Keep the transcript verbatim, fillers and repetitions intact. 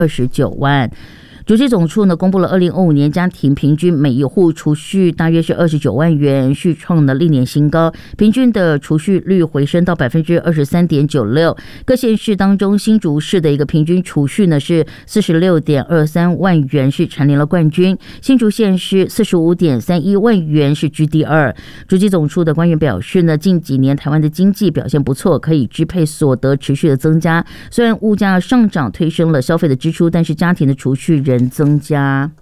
二十九万。主计总处呢公布了二零二五年家庭平均每一户储蓄大约是二十九万元，续创了历年新高，平均的储蓄率回升到百分之二十三点九六。各县市当中，新竹市的一个平均储蓄呢是四十六点二三万元，是蝉联了冠军。新竹县是四十五点三一万元，是居第二。主计总处的官员表示呢，近几年台湾的经济表现不错，可以支配所得持续的增加。虽然物价上涨推升了消费的支出，但是家庭的储蓄仍增加。